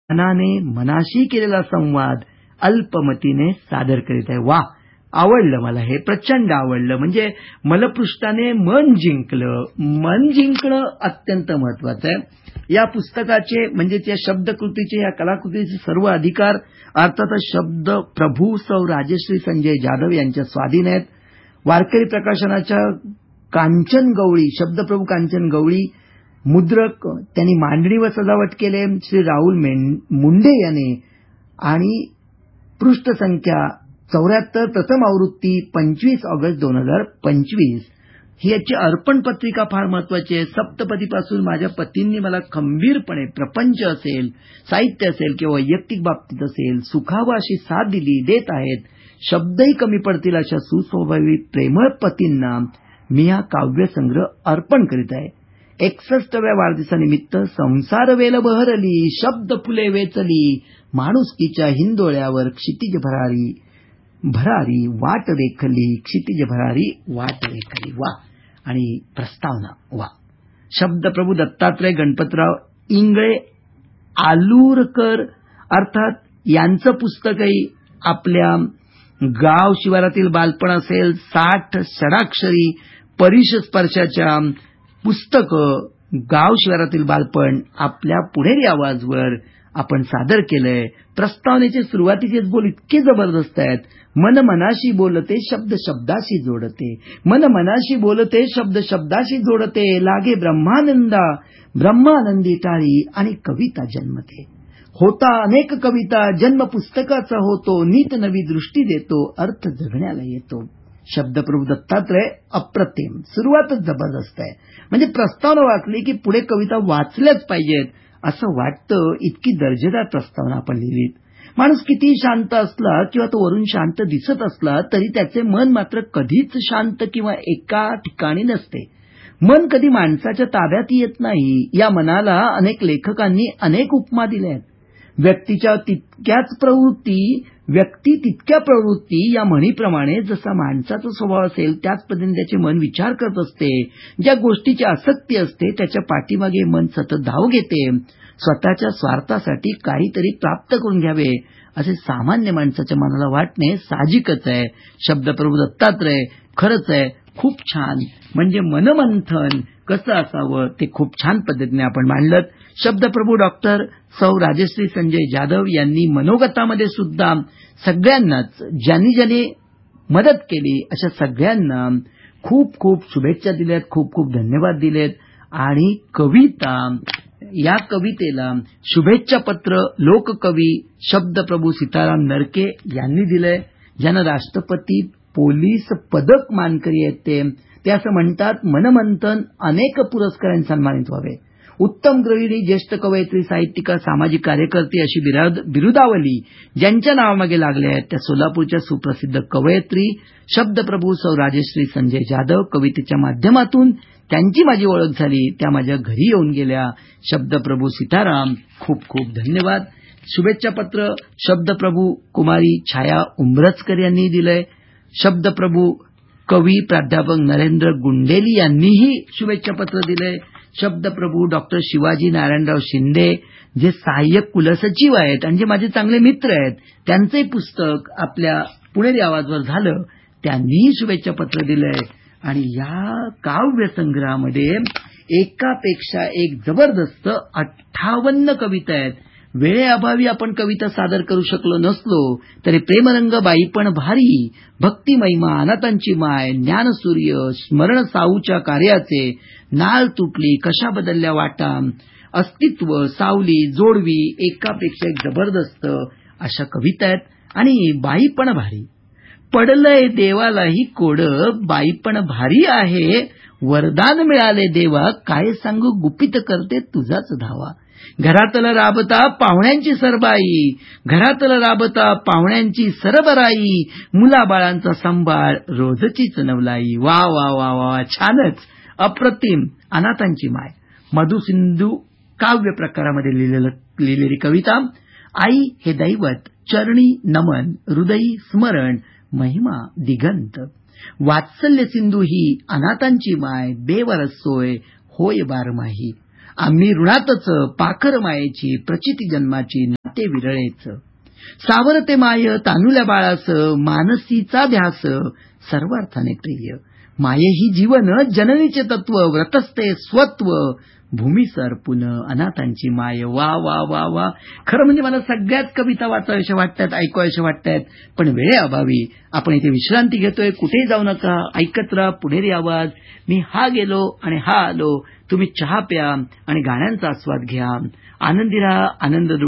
मनाने मनाशी केलेला संवाद अल्पमतीने सादर करीत आहे. वा, आवडलं मला, हे प्रचंड आवडलं. म्हणजे मलपृष्ठाने मन जिंकलं. मन जिंकणं अत्यंत महत्वाचं आहे. या पुस्तकाचे म्हणजे त्या शब्दकृतीचे, या कलाकृतीचे सर्व अधिकार अर्थातच शब्द प्रभू सौ राजश्री संजय जाधव यांच्या स्वाधीन आहेत. वारकरी प्रकाशनाच्या कांचन गवळी, शब्दप्रभू कांचन गवळी मुद्रक त्यांनी मांडणी व सजावट केले श्री राहुल मुंडे याने, आणि पृष्ठ संख्या 74, प्रथम आवृत्ती 25 ऑगस्ट 2025. ही याची अर्पण पत्रिका फार महत्वाची आहे. सप्तपदीपासून माझ्या पतींनी मला खंबीरपणे प्रपंच असेल, साहित्य असेल किंवा वैयक्तिक बाबतीत असेल सुखावं अशी साथ दिली, देत आहेत. शब्दही कमी पडतील अशा सुस्वभावी प्रेमळ पतींना मी हा काव्यसंग्रह अर्पण करीत आहे. 61व्या वाढदिवसानिमित्त संसार वेल बहरली, शब्द फुले वेचली, माणुसकीच्या हिंदोळ्यावर क्षितिज भरारी वाट रेखली, क्षितिज भरारी वाट रेखली. वा. आणि प्रस्तावना वा. शब्दप्रभू दत्तात्रय गणपतराव इंगळे आलूरकर अर्थात यांचं पुस्तकही आपल्या गाव शिवारातील बालपण असेल, 60 षडाक्षरी परिश स्पर्शाच्या पुस्तकं गाव शिवारातील बालपण आपल्या पुणेरी आवाजवर आपण सादर केलंय. प्रस्तावनेचे सुरुवातीचेच बोल इतके जबरदस्त आहेत. मन मनाशी बोलते, शब्द शब्दाशी जोडते, मन मनाशी बोलते, शब्द शब्दाशी जोडते, लागे ब्रह्मानंदी टाळी आणि कविता जन्मते. होता अनेक कविता, जन्म पुस्तकाचा होतो, नीत नवी दृष्टी देतो, अर्थ जगण्याला येतो. शब्दप्रभू दत्तात्रय अप्रतिम. सुरुवातच जबरदस्त आहे. म्हणजे प्रस्तावना वाचली की पुढे कविता वाचल्याच पाहिजेत असं वाटतं, इतकी दर्जेदार प्रस्तावना आपण लिहिलीत. माणूस कितीही शांत असला किंवा तो वरून शांत दिसत असला तरी त्याचे मन मात्र कधीच शांत किंवा एका ठिकाणी नसते. मन कधी माणसाच्या ताब्यात येत नाही. या मनाला अनेक लेखकांनी अनेक उपमा दिल्या आहेत. व्यक्ती तितक्या प्रवृत्ती या म्हणीप्रमाणे जसा माणसाचा स्वभाव असेल त्याच पद्धतीने त्याचे मन विचार करत असते. ज्या गोष्टीची आसक्ती असते त्याच्या पाठीमागे मन सतत धाव घेते. स्वतःच्या स्वार्थासाठी काहीतरी प्राप्त करून घ्यावे असे सामान्य माणसाच्या मनाला वाटणे साहजिकच आहे. शब्दप्रभू दत्तात्रय खरंच आहे खूप छान. म्हणजे मनमंथन कसं असावं ते खूप छान पद्धतीने आपण मांडलं. शब्दप्रभू डॉक्टर सौ राजश्री संजय जाधव यांनी मनोगतामध्ये सुद्धा सगळ्यांनाच ज्यांनी मदत केली अशा सगळ्यांना खूप खूप शुभेच्छा दिल्यात, खूप खूप धन्यवाद दिलेत. आणि कविता, या कवितेला शुभेच्छा पत्र लोककवी शब्दप्रभू सीताराम नरके यांनी दिलंय, ज्यांना राष्ट्रपती पोलीस पदक मानकरी आहेत. ते असं म्हणतात, मनमंथन अनेक पुरस्कारांनी सन्मानित व्हावे. उत्तम गृहिणी, ज्येष्ठ कवयित्री, साहित्यिका, सामाजिक कार्यकर्ती अशी बिरुदावली ज्यांच्या नावामागे लागल्या आहेत त्या सोलापूरच्या सुप्रसिद्ध कवयित्री शब्दप्रभू सौ राजश्री संजय जाधव. कवितेच्या माध्यमातून त्यांची माझी ओळख झाली, त्या माझ्या घरी येऊन गेल्या. शब्दप्रभू सीताराम खूप खूप धन्यवाद. शुभेच्छा पत्र शब्दप्रभू कुमारी छाया उंबरजकर यांनी दिलंय. शब्दप्रभू कवी प्राध्यापक नरेंद्र गुंडेली यांनीही शुभेच्छा पत्र दिलंय. शब्दप्रभू डॉक्टर शिवाजी नारायणराव शिंदे जे सहाय्यक कुलसचिव आहेत आणि जे माझे चांगले मित्र आहेत, त्यांचंही पुस्तक आपल्या पुणेरी आवाजवर झालं, त्यांनीही शुभेच्छा पत्र दिलंय. आणि या काव्यसंग्रहामध्ये एकापेक्षा एक जबरदस्त 58 कविता आहेत. वेळेअभावी आपण कविता सादर करू शकलो नसलो तरी प्रेमरंग बाईपण भारी, भक्ती महिमा, अनाथांची माय, ज्ञानसूर्य, स्मरण साऊच्या कार्याचे, नाळ तुटली, कशा बदलल्या वाटा, अस्तित्व, सावली, जोडवी, एकापेक्षा एक जबरदस्त अशा कविता आहेत. आणि बाईपण भारी, पडलंय देवालाही कोड, बाईपण भारी आहे, वरदान मिळाले देवा, काय सांगू गुपित करते तुझाच धावा. घरातलं राबता पाहुण्यांची सरबाई, घरातलं राबता पाहुण्यांची सरबराई, मुलाबाळांचा सांभाळ रोजचीच नवलाई. वा वा वा वा, छानच, अप्रतिम. अनाथांची माय, मधुसिंधू काव्य प्रकारामध्ये लिहिलेली कविता. आई हे दैवत, चरणी नमन, हृदयी स्मरण, महिमा दिगंत. वात्सल्य सिंधू ही अनाथांची माय, बेवारस सोय होय बारमाही. आम्ही ऋणातच पाखर मायेची, प्रचिती जन्माची. ते विरळेच. सावरते माय तानुल्या बाळास, मानसीचा ध्यास सर्वार्थाने प्रिय. माये ही जीवन जननीचे तत्व, व्रतस्ते स्वत्व भूमीस अर्पुन अनाथांची माय. वा वा वा वा. खरं म्हणजे मला सगळ्याच कविता वाचाव्याशा वाटतात, ऐकाव्याशा वाटतात, पण वेळेअभावी आपण इथे विश्रांती घेतोय. कुठेही जाऊ नका, ऐकत राहा पुणेरी आवाज. मी हा गेलो आणि हा आलो. तुम्ही चहा प्या आणि गाण्यांचा आस्वाद घ्या. आनंदी राहा, आनंद